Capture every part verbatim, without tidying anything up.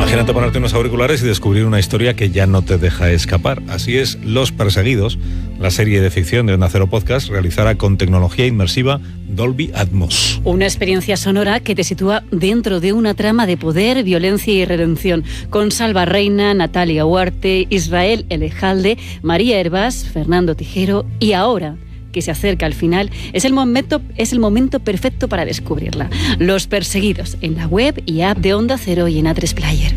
Imagínate ponerte unos auriculares y descubrir una historia que ya no te deja escapar. Así es Los Perseguidos, la serie de ficción de Onda Cero Podcast, realizada con tecnología inmersiva Dolby Atmos. Una experiencia sonora que te sitúa dentro de una trama de poder, violencia y redención, con Salva Reina, Natalia Huarte, Israel Elejalde, María Hervás, Fernando Tijero y ahora, que se acerca al final, es el momento, es el momento perfecto para descubrirla. Los Perseguidos, en la web y app de Onda Cero y en A tres Player.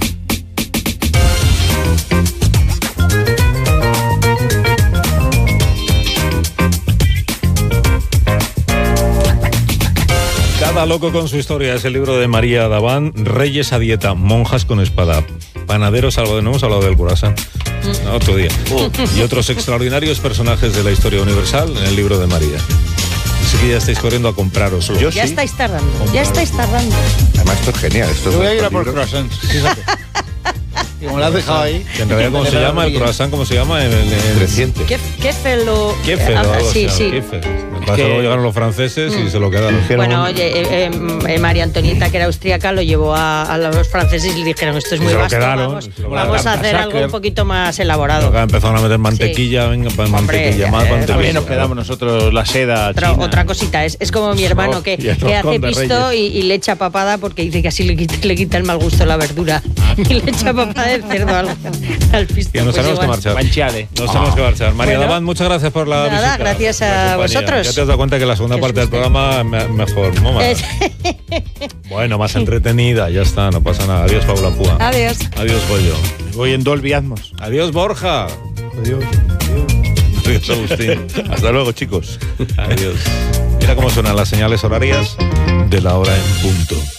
Cada loco con su historia es el libro de María Davant. Reyes a dieta, monjas con espada, panaderos algo de no hemos hablado del croissant. No, otro día. Oh. Y otros extraordinarios personajes de la historia universal en el libro de María. Así que ya estáis corriendo a compraroslo. Yo ya sí. estáis tardando, Compraroslo. ya estáis tardando. Además, esto es genial. Esto Yo voy a ir a es por croissants, fíjate. Y como lo has dejado ahí. Que en realidad, ¿cómo se llama? El croissant, ¿cómo se llama? El, el, el... Creciente. ¿Qué, qué felo? Kefer o Ah, algo sí, así, sí. Kefer. Me parece que luego llegaron los franceses y se lo quedaron. Bueno, oye, eh, eh, María Antonieta, que era austríaca, lo llevó a, a los franceses y le dijeron, esto es Y muy se lo vasto, quedaron, vamos, se lo vamos quedaron. a hacer Sacker. algo un poquito más elaborado. Acá empezaron a meter mantequilla, venga, pues mantequilla, ya, más eh, mantequilla. También nos quedamos nosotros la seda Otra, china. otra cosita, es, es como mi hermano que, y el que roscón hace de pisto y, Reyes. y le echa papada porque dice que así le quita, le quita el mal gusto a la verdura. Y le echa papada de cerdo al, al pisto. Ya nos Pues tenemos que igual. marchar. Guanciale. Nos tenemos que marchar. María Bueno. Davant, muchas gracias por la Nada, visita. gracias la a compañía. vosotros. Ya te has dado cuenta que la segunda Qué parte del susto. programa me- mejor, ¿no? Más- Bueno, más entretenida, ya está, no pasa nada. Adiós, Paula Púa. Adiós. Adiós, Goyo. Voy en Dolby Atmos. Adiós, Borja. Adiós. Adiós, Agustín. Hasta luego, chicos. Adiós. Mira cómo suenan las señales horarias de la hora en punto.